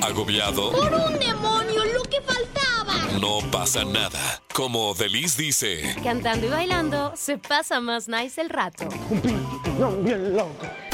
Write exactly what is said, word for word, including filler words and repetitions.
¿Agobiado? ¡Por un demonio, lo que faltaba! No pasa nada. Como Delis dice... Cantando y bailando, se pasa más nice el rato. Un pillón bien loco.